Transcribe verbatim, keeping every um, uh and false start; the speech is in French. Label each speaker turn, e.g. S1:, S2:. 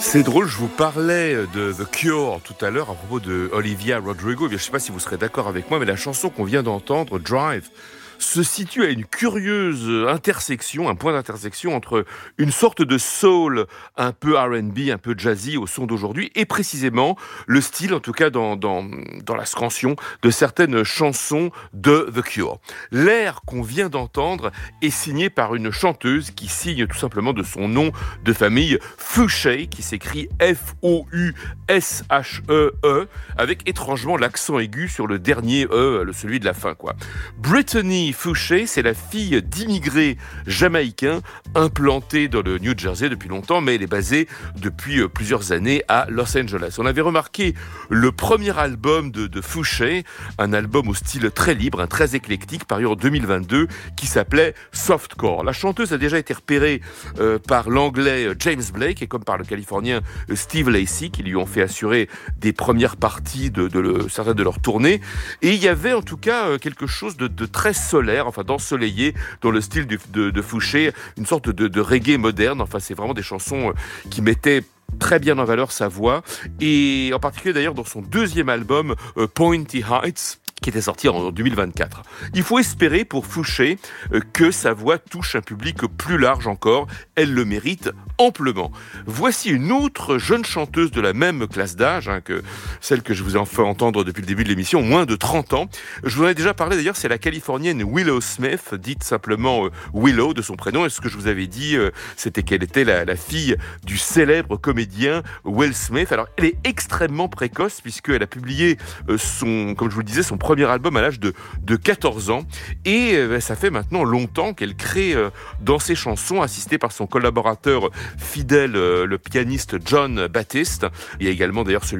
S1: C'est drôle, je vous parlais de The Cure tout à l'heure à propos de Olivia Rodrigo. Je ne sais pas si vous serez d'accord avec moi, mais la chanson qu'on vient d'entendre, Drive, se situe à une curieuse intersection, un point d'intersection entre une sorte de soul un peu R and B, un peu jazzy au son d'aujourd'hui, et précisément le style, en tout cas dans, dans, dans la scansion de certaines chansons de The Cure. L'air qu'on vient d'entendre est signé par une chanteuse qui signe tout simplement de son nom de famille, Fouché, qui s'écrit F O U S H E E, avec étrangement l'accent aigu sur le dernier E, celui de la fin, quoi. Brittany Fouché, c'est la fille d'immigrés jamaïcains implantés dans le New Jersey depuis longtemps, mais elle est basée depuis plusieurs années à Los Angeles. On avait remarqué le premier album de, de Fouché, un album au style très libre, un très éclectique, paru en deux mille vingt-deux, qui s'appelait Softcore. La chanteuse a déjà été repérée euh, par l'anglais James Blake et comme par le californien Steve Lacy, qui lui ont fait assurer des premières parties de, de, de certaines de leurs tournées. Et il y avait en tout cas quelque chose de, de très solaire, enfin d'ensoleillé dans le style de, de, de Fouché, une sorte de, de reggae moderne. Enfin, c'est vraiment des chansons qui mettaient très bien en valeur sa voix, et en particulier d'ailleurs dans son deuxième album euh, Pointy Heights, qui était sorti en deux mille vingt-quatre. Il faut espérer pour Fouché euh, que sa voix touche un public plus large encore. Elle le mérite amplement. Voici une autre jeune chanteuse de la même classe d'âge hein, que celle que je vous ai fait entendre depuis le début de l'émission, moins de trente ans. Je vous en ai déjà parlé d'ailleurs, c'est la californienne Willow Smith, dite simplement euh, Willow de son prénom. Et ce que je vous avais dit, euh, c'était qu'elle était la, la fille du célèbre comédien Will Smith. Alors, elle est extrêmement précoce puisqu'elle a publié euh, son, comme je vous le disais, son premier premier album à l'âge de, de quatorze ans, et euh, ça fait maintenant longtemps qu'elle crée euh, dans ses chansons, assistée par son collaborateur fidèle, euh, le pianiste John Baptiste. Il y a également d'ailleurs celui